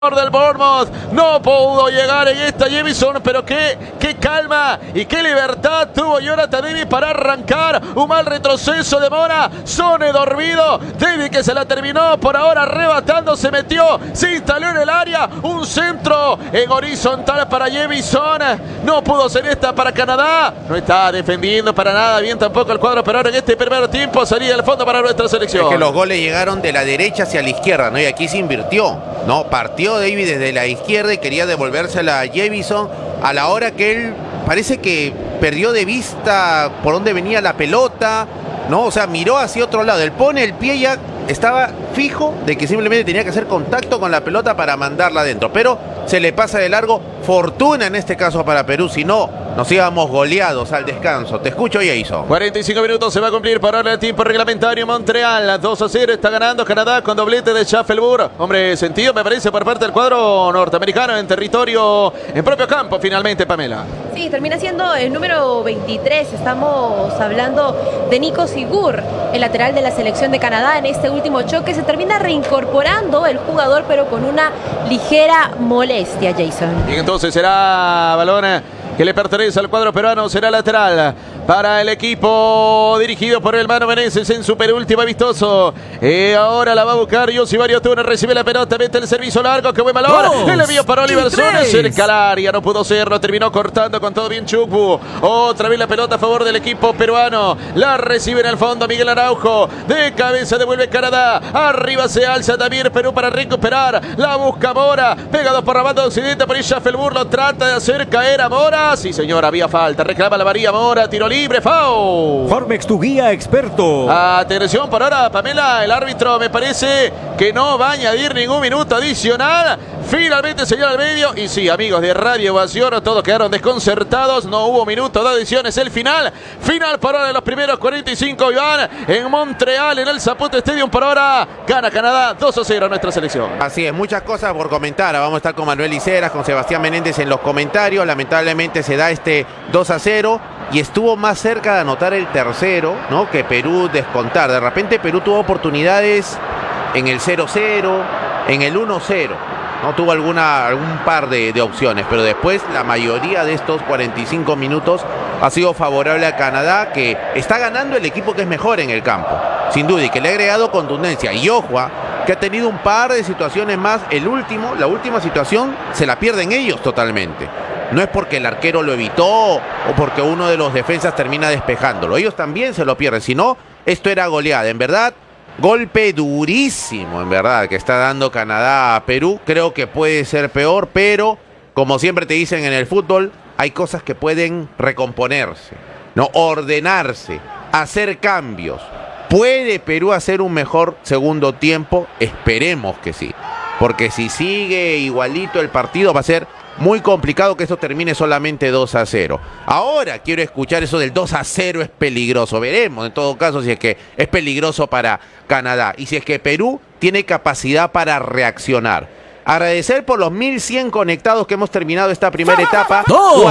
del Bournemouth no pudo llegar en esta Jamison, pero qué calma y qué libertad tuvo Jonathan David para arrancar. Un mal retroceso de Mora, Sone dormido, David que se la terminó por ahora arrebatando, se metió, se instaló en el área, un centro en horizontal para Jamison, no pudo ser esta para Canadá, no está defendiendo para nada bien tampoco el cuadro, pero ahora en este primer tiempo salía al fondo para nuestra selección. Es que los goles llegaron de la derecha hacia la izquierda, ¿no? Y aquí se invirtió, ¿no? Partió David desde la izquierda y quería devolvérsela a Jamison a la hora que él parece que perdió de vista por dónde venía la pelota, ¿no? O sea, miró hacia otro lado. Él pone el pie, ya estaba fijo de que simplemente tenía que hacer contacto con la pelota para mandarla adentro, pero se le pasa de largo. Fortuna en este caso para Perú, si no, nos íbamos goleados al descanso. Te escucho, Jason. 45 minutos se va a cumplir por ahora el tiempo reglamentario. Montreal 2-0 está ganando Canadá con doblete de Schaffelburg. Hombre, sentido me parece por parte del cuadro norteamericano en territorio, en propio campo finalmente, Pamela. Sí, termina siendo el número 23. Estamos hablando de Nico Sigur, el lateral de la selección de Canadá. En este último choque se termina reincorporando el jugador, pero con una ligera molestia, Jason. Y entonces será balón que le pertenece al cuadro peruano, será lateral para el equipo dirigido por el Mano Meneses en su penúltimo amistoso. Ahora la va a buscar Yosivario Túnez, recibe la pelota, mete el servicio largo, que buen balón. El envío para Oliver Sone, cerca al área, no pudo ser, lo terminó cortando con todo bien Chukwu. Otra vez la pelota a favor del equipo peruano, la recibe en el fondo Miguel Araujo, de cabeza devuelve Canadá, arriba se alza también Perú para recuperar, la busca Mora, pegado por la banda de occidente, por Schaffelburg lo trata de hacer caer a Mora. Sí señor, había falta, reclama la María Mora, tiro libre, foul. Farmex, tu guía experto. Atención por ahora, Pamela, el árbitro me parece que no va a añadir ningún minuto adicional. Finalmente señala al medio. Y sí, amigos de Radio Ovación, todos quedaron desconcertados. No hubo minuto de adición, es el final. Final por ahora de los primeros 45, Iván, en Montreal, en el Zapute Stadium. Por ahora gana Canadá 2-0 a nuestra selección. Así es, muchas cosas por comentar. Vamos a estar con Manuel Iceras, con Sebastián Menéndez en los comentarios. Lamentablemente se da este 2-0 y estuvo más cerca de anotar el tercero, ¿no?, que Perú descontar. De repente Perú tuvo oportunidades en el 0-0, en el 1-0. No tuvo algún par de opciones, pero después la mayoría de estos 45 minutos ha sido favorable a Canadá, que está ganando el equipo que es mejor en el campo, sin duda, y que le ha agregado contundencia. Y ojo, que ha tenido un par de situaciones más. La última situación se la pierden ellos totalmente. No es porque el arquero lo evitó o porque uno de los defensas termina despejándolo. Ellos también se lo pierden, si no, esto era goleada. En verdad, golpe durísimo, en verdad, que está dando Canadá a Perú. Creo que puede ser peor, pero como siempre te dicen en el fútbol, hay cosas que pueden recomponerse, ¿no? Ordenarse, hacer cambios. ¿Puede Perú hacer un mejor segundo tiempo? Esperemos que sí, porque si sigue igualito el partido va a ser muy complicado que esto termine solamente 2-0. Ahora quiero escuchar eso del 2-0 es peligroso. Veremos en todo caso si es que es peligroso para Canadá y si es que Perú tiene capacidad para reaccionar. Agradecer por los 1100 conectados que hemos terminado esta primera etapa.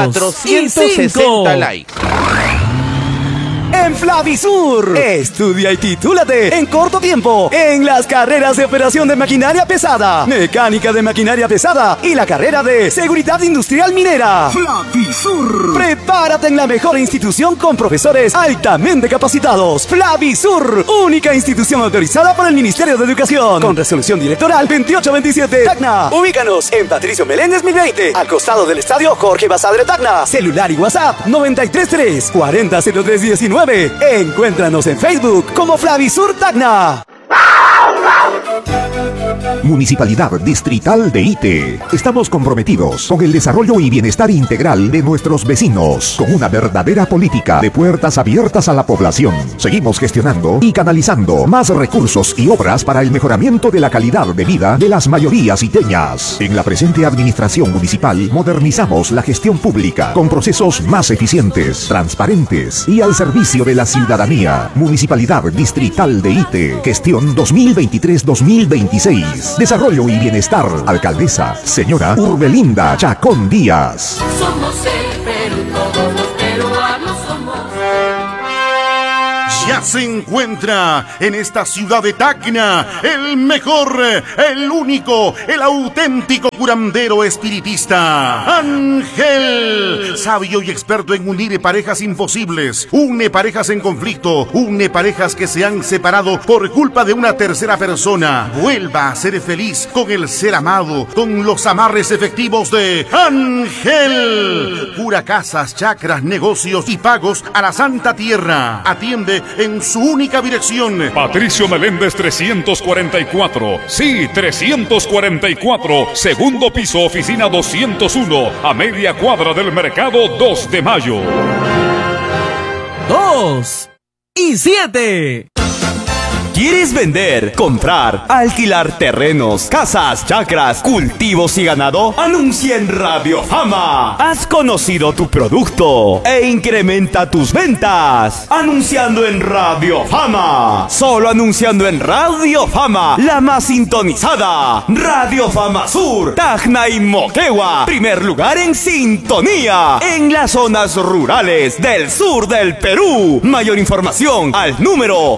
460 likes. En Flavisur, estudia y titúlate en corto tiempo en las carreras de operación de maquinaria pesada, mecánica de maquinaria pesada y la carrera de seguridad industrial minera. Flavisur. Prepárate en la mejor institución con profesores altamente capacitados. Flavisur, única institución autorizada por el Ministerio de Educación, con resolución directoral 2827. Tacna. Ubícanos en Patricio Meléndez 1020, al costado del estadio Jorge Basadre Tacna. Celular y WhatsApp 933 400319. Encuéntranos en Facebook como Flavisur Tacna. Municipalidad Distrital de Ite. Estamos comprometidos con el desarrollo y bienestar integral de nuestros vecinos, con una verdadera política de puertas abiertas a la población. Seguimos gestionando y canalizando más recursos y obras para el mejoramiento de la calidad de vida de las mayorías iteñas. En la presente administración municipal modernizamos la gestión pública con procesos más eficientes, transparentes y al servicio de la ciudadanía. Municipalidad Distrital de Ite. Gestión 2023-2026. Desarrollo y bienestar. Alcaldesa, señora Urbelinda Chacón Díaz. Somos el Perú, todos los peruanos somos. Ya se encuentra en esta ciudad de Tacna el mejor, el único, el auténtico curandero espiritista, Ángel, sabio y experto en unir parejas imposibles, une parejas en conflicto, une parejas que se han separado por culpa de una tercera persona. Vuelva a ser feliz con el ser amado, con los amarres efectivos de Ángel. Cura casas, chakras, negocios y pagos a la Santa Tierra. Atiende en su única dirección. Patricio Meléndez 344. Sí, 344. Segundo piso, oficina 201. A media cuadra del mercado 2 de mayo. 2 y 7. ¿Quieres vender, comprar, alquilar terrenos, casas, chacras, cultivos y ganado? Anuncia en Radio Fama. Has conocido tu producto e incrementa tus ventas. Anunciando en Radio Fama. Solo anunciando en Radio Fama, la más sintonizada. Radio Fama Sur, Tacna y Moquegua. Primer lugar en sintonía en las zonas rurales del sur del Perú. Mayor información al número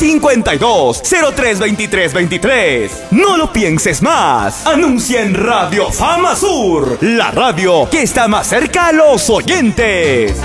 952-032323. No lo pienses más. Anuncia en Radio Fama Sur, la radio que está más cerca a los oyentes.